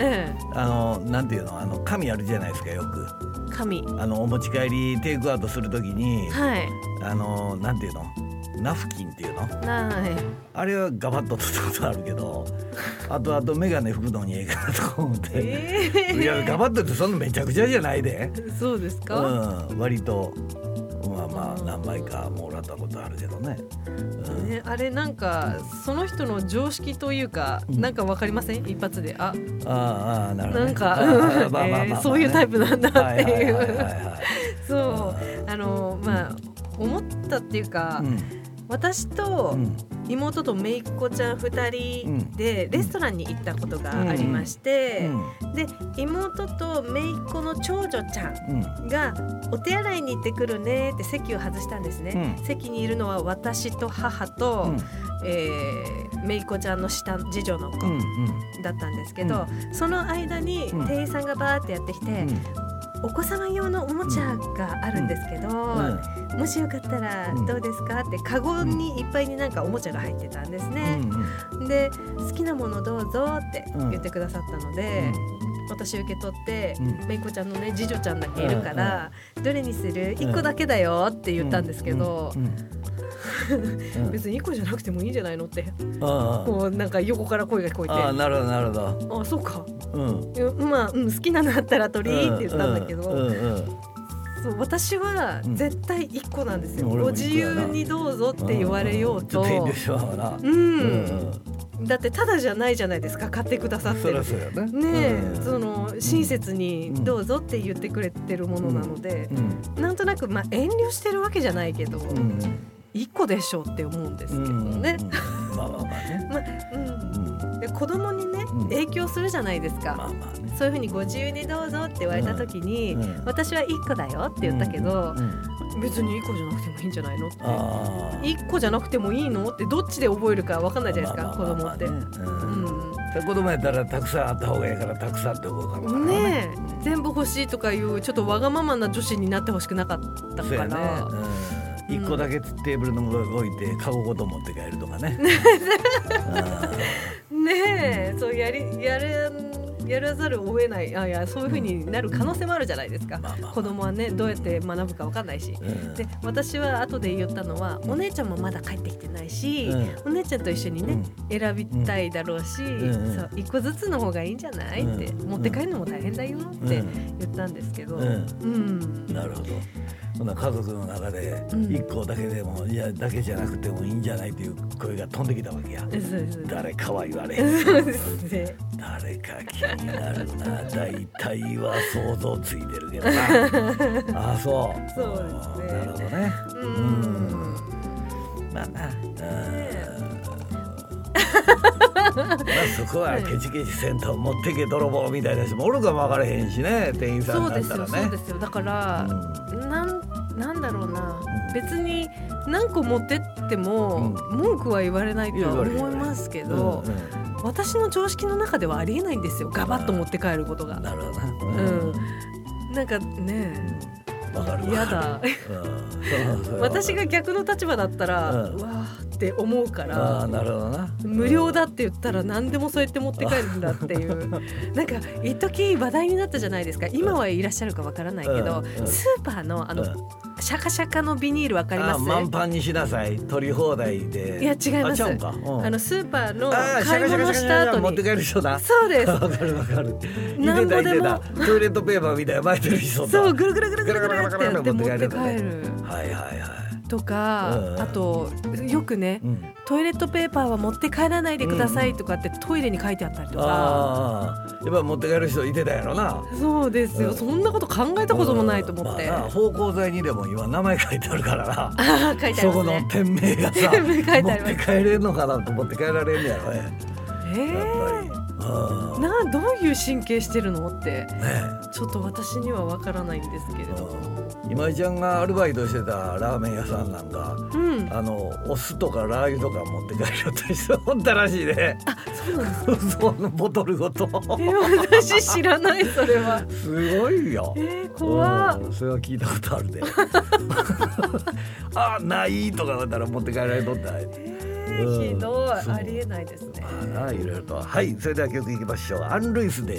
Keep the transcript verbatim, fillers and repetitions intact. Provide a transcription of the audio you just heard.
ええ、 あのなんていうのあの紙あるじゃないですかよく紙あのお持ち帰りテイクアウトするときに、 はい、 あのなんていうのナフキンっていうのないあれはガバッと取ったことあるけどあとあとメガネ拭くのにええかなとか思って、 えー、 いやガバッとってそんなめちゃくちゃじゃないでそうですか、 うん、割とまあまあ何枚かもらったことあるけどね、うんね、あれなんかその人の常識というか、うん、なんかわかりません一発であああなるほど、ね、 なんかそういうタイプなんだっていうそうあのまあ思ったっていうか、うん、私と妹と姪っ子ちゃんふたりでレストランに行ったことがありまして、うん、で妹と姪っ子の長女ちゃんがお手洗いに行ってくるねって席を外したんですね、うん、席にいるのは私と母と、うんえー、姪っ子ちゃんの下次女の子だったんですけど、うんうん、その間に店員さんがバーってやってきて、うんお子様用のおもちゃがあるんですけど、うん、もしよかったらどうですかってカゴにいっぱいになんかおもちゃが入ってたんですね、うん、で好きなものどうぞって言ってくださったので、うん、私受け取って姪っ子ちゃんのね次女ちゃんだけいるから、うん、どれにするいっこだけだよって言ったんですけど、うんうんうん別にいっこじゃなくてもいいんじゃないのってこうなんか横から声が聞こえてあなるほどなるほどあそうか、うんまあ、うん、好きなのあったら取りって言ったんだけど、うんうんうん、そう私は絶対いっこなんですよ、うん、ご自由にどうぞって言われようと、 うんうん、ちょっと遠慮しような、 うんうん、だってただじゃないじゃないですか買ってくださってるそりゃそうやね、 ねえ、うん、その親切にどうぞって言ってくれてるものなので、うんうん、なんとなく、まあ、遠慮してるわけじゃないけど、うんいっこでしょって思うんですけどね、うんうん、 まあまあまあね、まうん、で子供にね、うん、影響するじゃないですか、まあまあね、そういうふうにご自由にどうぞって言われた時に、うん、私はいっこだよって言ったけど、うんうん、別にいっこじゃなくてもいいんじゃないのっていっこじゃなくてもいいのってどっちで覚えるか分かんないじゃないですか、まあまあまあまあね、子供って、うんうん、子供やったらたくさんあった方がいいからたくさんって覚えるからね、ねえ全部欲しいとかいうちょっとわがままな女子になってほしくなかったから、 いっこだけテーブルの上に置いてカゴごと持って帰るとかねねえ、うん、そうやりやるやらざるを得ないあいやそういう風になる可能性もあるじゃないですか、うんまあまあまあ、子供はねどうやって学ぶか分かんないし、うん、で私は後で言ったのは、うん、お姉ちゃんもまだ帰ってきてないし、うん、お姉ちゃんと一緒にね、うん、選びたいだろうし、うん、そういっこずつの方がいいんじゃない、うん、って持って帰るのも大変だよって言ったんですけど、うんうんうん、なるほどそんな家族の中でいっこだけでも、うん、いやだけじゃなくてもいいんじゃないという声が飛んできたわけや。誰かは言われへんそうです、ね、誰か気になるな大体は想像ついてるけどなあそうそうですねなるほどねうんうんまあなまあそこはケチケチせんと持ってけ泥棒みたいな人もおるかも分からへんしね店員さんだったらねそうですよそうですよだから、うん、なんなんだろうな、うん、別に何個持ってっても、うん、文句は言われないとは思いますけど、うんうん、私の常識の中ではありえないんですよガバッと持って帰ることがなるほどな、 うんうん、なんかねわかる嫌だ、うん、私が逆の立場だったら、うん、うわーって思うからあなるほどな無料だって言ったら何でもそうやって持って帰るんだっていうなんか一時話題になったじゃないですか今はいらっしゃるかわからないけど、うんうん、スーパーのあの、うんシャカシャカのビニールわかります？ 満帆にしなさい取り放題でいや違います あ, あ, か、うん、 あのスーパーの買い物した後に持って帰る人だそうですわかるわかるなんぼでもトイレットペーパーみたいな巻いてる人だそうぐるぐるぐるぐるぐるってやって持って帰るはいはいはいとか、うん、あとよくね、うん、トイレットペーパーは持って帰らないでくださいとかってトイレに書いてあったりとか、 あやっぱ持って帰る人いてたやろなそうですよ、うん、そんなこと考えたこともないと思って、 うんまあ、芳香剤にでも今名前書いてあるからなあ書いてありますねそこの店名がさ持って帰れるのかなと思って帰られるんやろねえー、やっぱりなどういう神経してるのって、ね、ちょっと私には分からないんですけれど今井ちゃんがアルバイトしてたラーメン屋さんなんか、うん、あのお酢とかラー油とか持って帰るって人おったらしいねあそうなんですかそのボトルごとえ私知らないそれはすごいよえー、怖っそれは聞いたことあるであないとかだったら持って帰られとったひどいありえないですねあいろいろとはいそれでは曲いきましょうアン・ルイスで